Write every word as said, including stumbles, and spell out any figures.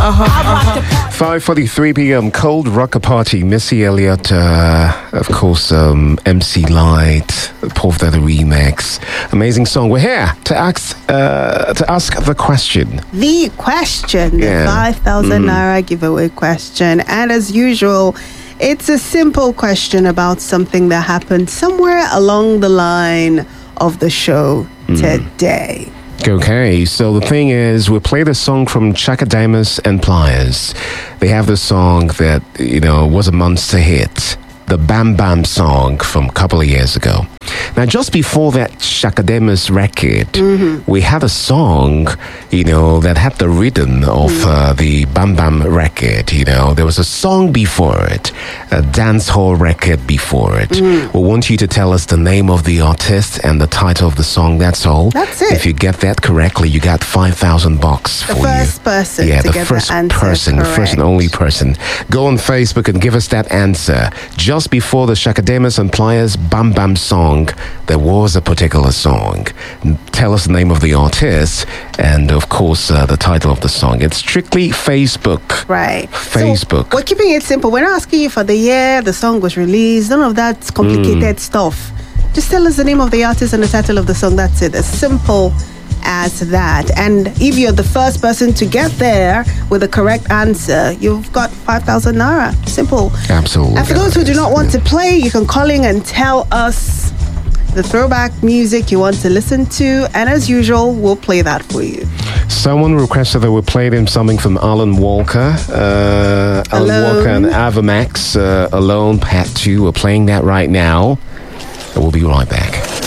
uh-huh, uh-huh. five forty-three p.m. Cold Rocker Party. Missy Elliott, uh, of course, um, M C Light, Puff Daddy remix. Amazing song. We're here to ask uh, to ask the question. The question, Yeah. the five thousand Mm. naira giveaway question. And as usual, it's a simple question about something that happened somewhere along the line of the show today. Okay, so the thing is, we played a song from Chakademus and Pliers. They have this song that, you know, was a monster hit. The Bam Bam song from a couple of years ago. Now, just before that Chakademus record, we had a song, you know, that had the rhythm of uh, the Bam Bam record, you know. There was a song before it, a dance hall record before it. We want you to tell us the name of the artist and the title of the song, that's all. That's it. If you get that correctly, you got five thousand bucks for The you. first person Yeah, to the get first the answer person, the first and correct. only person. Go on Facebook and give us that answer. Just before the Chakademus and Pliers Bam Bam song, there was a particular song. N- Tell us the name of the artist and, of course, uh, the title of the song. It's strictly Facebook. Right. Facebook. So we're keeping it simple. We're not asking you for the year the song was released, none of that complicated stuff. Just tell us the name of the artist and the title of the song. That's it. As simple as that. And if you're the first person to get there with the correct answer, you've got five thousand naira. Simple. Absolutely. And for those who do not want to play, you can call in and tell us the throwback music you want to listen to. And as usual, we'll play that for you. Someone requested that we played him something from Alan Walker. Uh, Alan Alone. Walker and Avamax, uh, Alone, Part two. We're playing that right now. And we'll be right back.